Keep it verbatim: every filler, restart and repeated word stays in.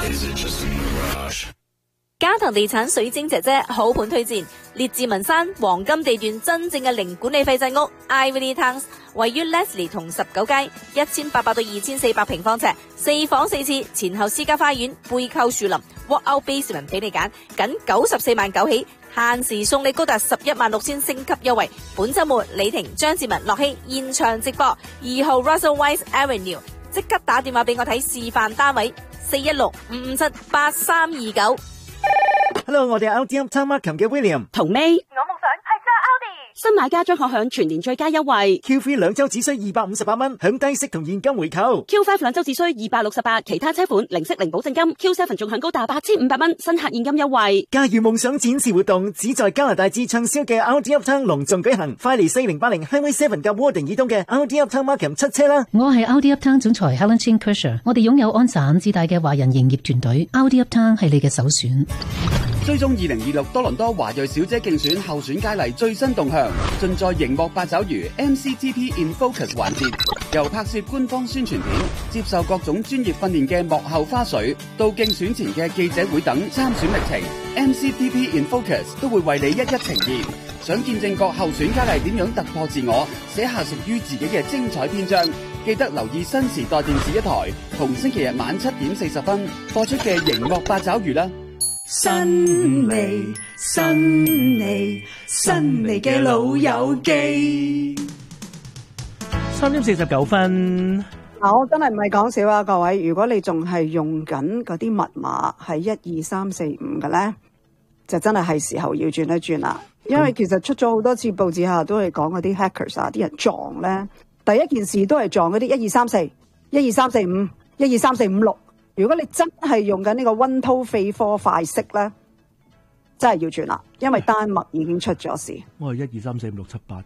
嘉騰地產水晶姐姐好盤推薦，列治文山黃金地段真正嘅零管理費制屋 Ivory Towns， 位於 Leslie 同十九街，一千八百到二千四百平方尺，四房四廁，前後私家花園，背靠樹林 ，walk-out basement 俾你揀，僅九十四萬九起，限時送你高達十一萬六千升級優惠。本周末李婷、張志文、樂希現場直播，二號 Russell Weiss Avenue， 即刻打電話俾我睇示範單位，四一六五五七八三二九。 Hello， 我哋係 L D Uptown Markham 嘅 William 同 May， 我夢想係揸 Audi， 新買家將可享全年最佳優惠 Q 三 兩周只需二百五十八蚊，享低息同現金回扣。 Q 五 兩周只需二百六十八，其他車款零息零保證金。 Q 七 仲享高達八千五百蚊新客現金優惠。 駕馭夢想展示活動只在加拿大至暢銷嘅 L D Uptown 隆重舉行，快嚟四零八零 Highway Seven 及 Warden 以東嘅 L D Uptown Markham 七車啦。 我係 L D Uptown 總裁 Helen Chin Kersher， 我哋擁有安省自帶嘅華人營業團隊 ，L D Uptown 係你嘅首選。 追蹤二零二六多倫多華裔小姐競選候選佳麗最新動向，盡在熒幕八爪魚 M C T P in Focus 環節，由拍攝官方宣傳片、接受各種專業訓練嘅幕後花絮，到競選前嘅記者會等參選歷程 ，M C T P in Focus 都會為你一一呈現。想見證各候選佳麗點樣突破自我，寫下屬於自己嘅精彩篇章，記得留意新時代電視一台，同星期日晚七點四十分播出嘅熒幕八爪魚啦。 新味新味新味嘅老友記， 三點四十九分。 嗱，我真係唔係講笑啊，各位！如果你仲係用緊嗰啲密碼係一二三四五嘅咧，就真係係時候要轉一轉啦。因為其實出咗好多次報紙下都係講嗰啲 hackers 啊，啲人撞咧，第一件事都係撞嗰啲一二三四、一二三四五、一二三四五六。如果你真係用緊呢個溫韜肺科快式咧，真係要轉啦，因為丹麥已經出咗事。 我係一二三四五六七八